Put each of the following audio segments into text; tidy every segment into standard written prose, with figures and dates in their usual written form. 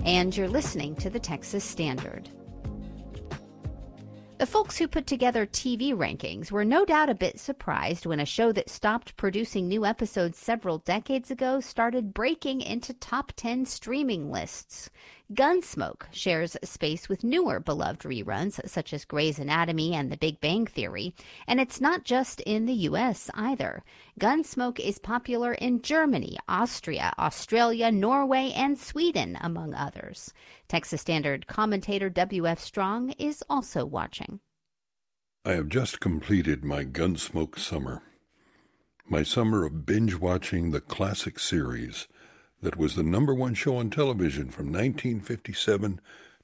and you're listening to the Texas Standard. The folks who put together TV rankings were no doubt a bit surprised when a show that stopped producing new episodes several decades ago started breaking into top 10 streaming lists. Gunsmoke shares space with newer beloved reruns such as Grey's Anatomy and The Big Bang Theory, and it's not just in the U.S. either. Gunsmoke is popular in Germany, Austria, Australia, Norway, and Sweden, among others. Texas Standard commentator W.F. Strong is also watching. I have just completed my Gunsmoke summer. My summer of binge-watching the classic series that was the number one show on television from 1957 to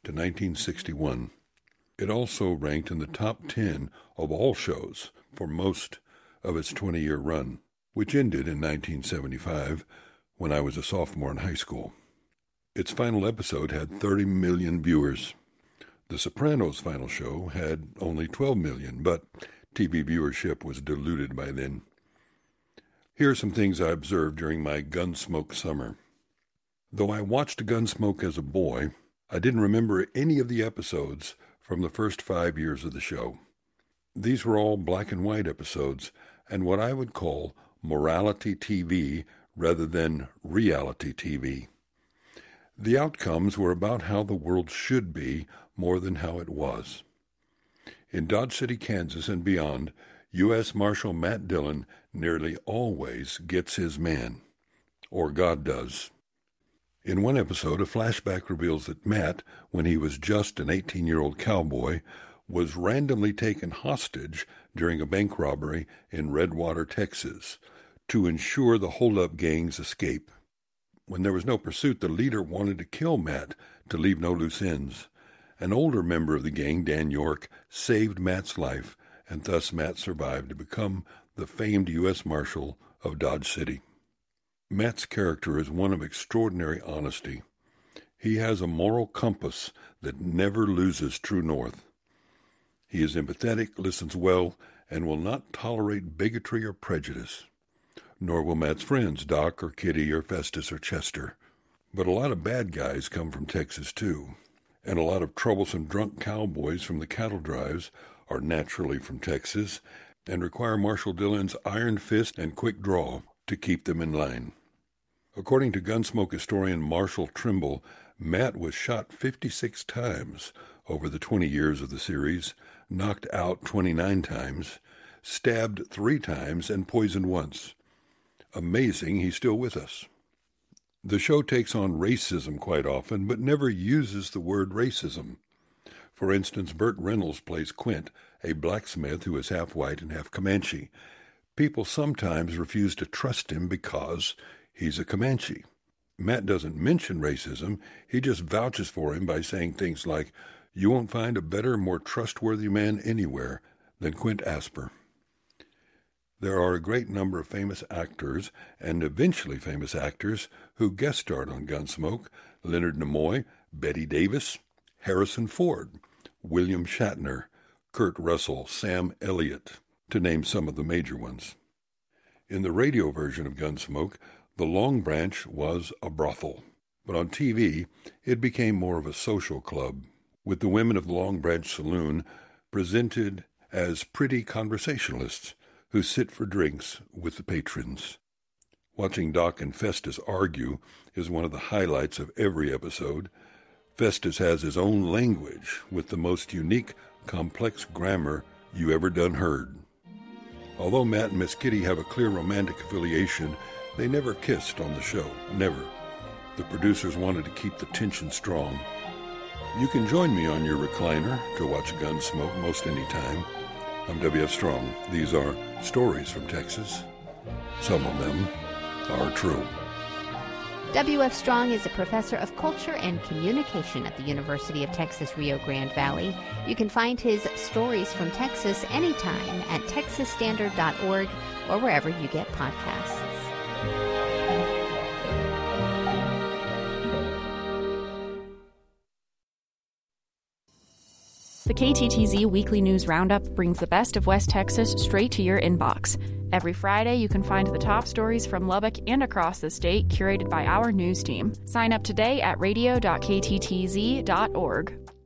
1961. It also ranked in the top 10 of all shows for most of its 20-year run, which ended in 1975 when I was a sophomore in high school. Its final episode had 30 million viewers. The Sopranos' final show had only 12 million, but TV viewership was diluted by then. Here are some things I observed during my Gunsmoke summer. Though I watched Gunsmoke as a boy, I didn't remember any of the episodes from the first 5 years of the show. These were all black and white episodes and what I would call morality TV rather than reality TV. The outcomes were about how the world should be more than how it was. In Dodge City, Kansas and beyond, U.S. Marshal Matt Dillon nearly always gets his man, or God does. In one episode, a flashback reveals that Matt, when he was just an 18-year-old cowboy, was randomly taken hostage during a bank robbery in Redwater, Texas, to ensure the hold-up gang's escape. When there was no pursuit, the leader wanted to kill Matt to leave no loose ends. An older member of the gang, Dan York, saved Matt's life, and thus Matt survived to become the famed U.S. Marshal of Dodge City. Matt's character is one of extraordinary honesty. He has a moral compass that never loses true north. He is empathetic, listens well, and will not tolerate bigotry or prejudice. Nor will Matt's friends, Doc or Kitty or Festus or Chester. But a lot of bad guys come from Texas, too. And a lot of troublesome drunk cowboys from the cattle drives are naturally from Texas and require Marshal Dillon's iron fist and quick draw to keep them in line. According to Gunsmoke historian Marshall Trimble, Matt was shot 56 times over the 20 years of the series, knocked out 29 times, stabbed 3 times, and poisoned once. Amazing he's still with us. The show takes on racism quite often, but never uses the word racism. For instance, Burt Reynolds plays Quint, a blacksmith who is half white and half Comanche. People sometimes refuse to trust him because he's a Comanche. Matt doesn't mention racism, he just vouches for him by saying things like, "You won't find a better, more trustworthy man anywhere than Quint Asper." There are a great number of famous actors, and eventually famous actors, who guest starred on Gunsmoke: Leonard Nimoy, Bette Davis, Harrison Ford, William Shatner, Kurt Russell, Sam Elliott, to name some of the major ones. In the radio version of Gunsmoke, the Long Branch was a brothel, but on TV it became more of a social club, with the women of the Long Branch Saloon presented as pretty conversationalists who sit for drinks with the patrons. Watching Doc and Festus argue is one of the highlights of every episode. Festus has his own language with the most unique, complex grammar you ever done heard. Although Matt and Miss Kitty have a clear romantic affiliation, they never kissed on the show, never. The producers wanted to keep the tension strong. You can join me on your recliner to watch Gunsmoke most any time. I'm W.F. Strong. These are stories from Texas. Some of them are true. W.F. Strong is a professor of culture and communication at the University of Texas Rio Grande Valley. You can find his Stories from Texas anytime at texasstandard.org or wherever you get podcasts. The KTTZ Weekly News Roundup brings the best of West Texas straight to your inbox. Every Friday, you can find the top stories from Lubbock and across the state, curated by our news team. Sign up today at radio.kttz.org.